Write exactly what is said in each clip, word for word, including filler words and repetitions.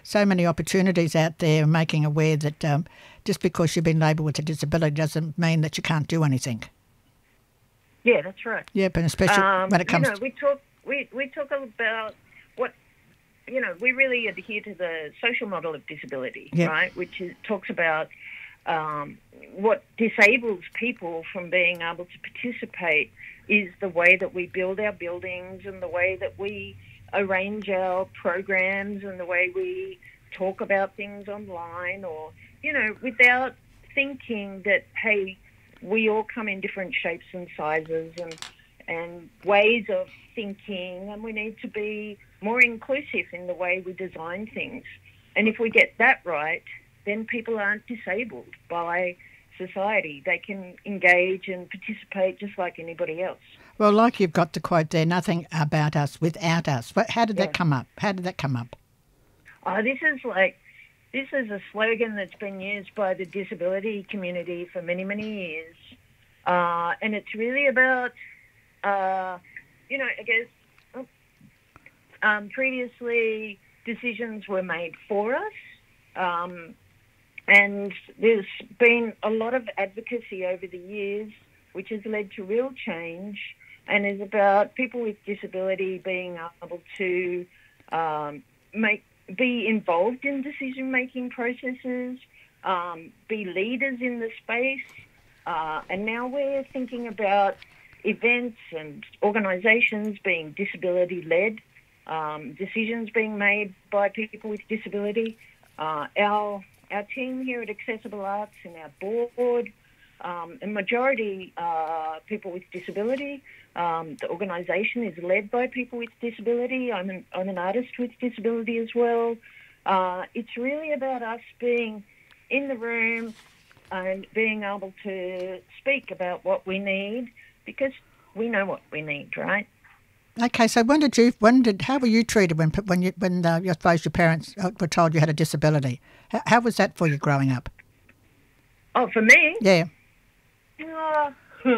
so many opportunities out there, making aware that um, just because you've been labelled with a disability doesn't mean that you can't do anything. Yeah, that's right. Yep, and especially um, when it comes you know, to... we talk, we, we talk about what, you know, we really adhere to the social model of disability, yep. right, which is, talks about um, what disables people from being able to participate is the way that we build our buildings and the way that we arrange our programs and the way we talk about things online, or, you know, without thinking that, hey, we all come in different shapes and sizes and and ways of thinking, and we need to be more inclusive in the way we design things. And if we get that right, then people aren't disabled by society. They can engage and participate just like anybody else. Well, like you've got the quote there, nothing about us without us. How did Yeah. that come up? How did that come up? Oh, this is like, this is a slogan that's been used by the disability community for many, many years. Uh, and it's really about, uh, you know, I guess um, previously decisions were made for us. Um, and there's been a lot of advocacy over the years, which has led to real change, and is about people with disability being able to um, make be involved in decision-making processes, um, be leaders in the space, uh, and now we're thinking about events and organisations being disability-led, um, decisions being made by people with disability. Uh, our our team here at Accessible Arts and our board, um, a majority uh, people with disability. Um, the organisation is led by people with disability. I'm an, I'm an artist with disability as well. Uh, it's really about us being in the room and being able to speak about what we need, because we know what we need, right? Okay, so when did you, when did, how were you treated when, when you, when uh, I suppose your parents were told you had a disability? How, how was that for you growing up? Oh, for me? Yeah. Uh,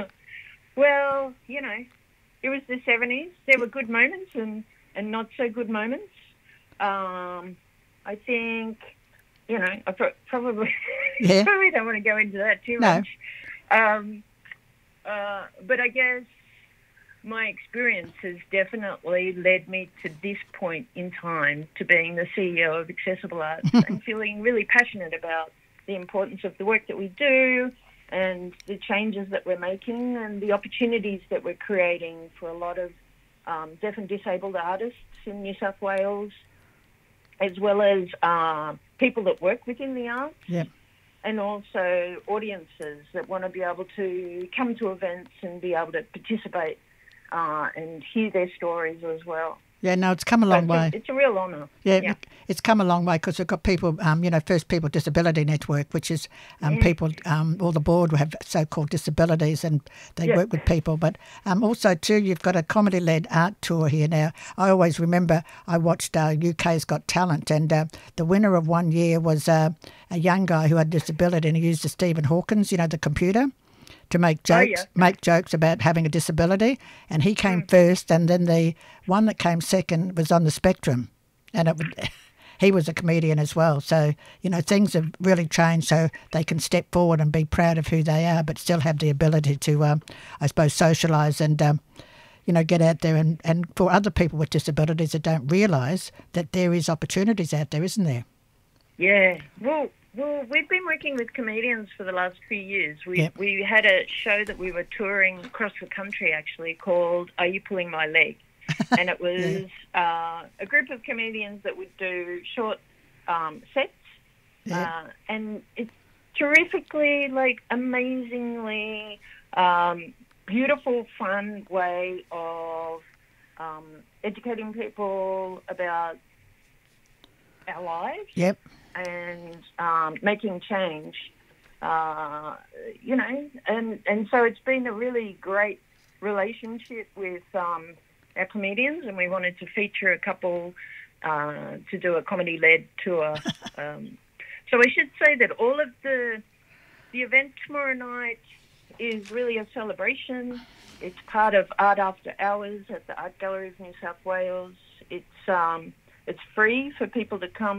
well, you know, it was the seventies. There were good moments and, and not so good moments. Um, I think, you know, I pro- probably yeah. probably don't want to go into that too no. much. Um, uh, but I guess my experience has definitely led me to this point in time, to being the C E O of Accessible Arts and feeling really passionate about the importance of the work that we do and the changes that we're making and the opportunities that we're creating for a lot of um, deaf and disabled artists in New South Wales, as well as uh, people that work within the arts, yep. and also audiences that want to be able to come to events and be able to participate uh, and hear their stories as well. Yeah, no, it's come a long so it's way. A, it's a real honour. Yeah, yeah, it's come a long way because we've got people, um, you know, First People Disability Network, which is um, yeah. people, um, all the board have so-called disabilities and they yeah. work with people. But um, also, too, you've got a comedy-led art tour here now. I always remember I watched uh, U K's Got Talent, and uh, the winner of one year was uh, a young guy who had a disability, and he used the Stephen Hawkins, you know, the computer, to make jokes, oh, yeah. make jokes about having a disability, and he came mm. first, and then the one that came second was on the spectrum, and it would, he was a comedian as well. So you know things have really changed, so they can step forward and be proud of who they are, but still have the ability to, um, I suppose, socialise and um, you know get out there and and for other people with disabilities that don't realise that there is opportunities out there, isn't there? Yeah. Well. Well, we've been working with comedians for the last few years. We yep. we had a show that we were touring across the country, actually, called Are You Pulling My Leg? And it was yeah. uh, a group of comedians that would do short um, sets. Yeah. Uh, and it's terrifically, like, amazingly um, beautiful, fun way of um, educating people about our lives. Yep. And um, making change, uh, you know, and, and so it's been a really great relationship with um, our comedians, and we wanted to feature a couple uh, to do a comedy-led tour. um, so I should say that all of the the event tomorrow night is really a celebration. It's part of Art After Hours at the Art Gallery of New South Wales. It's um, it's free for people to come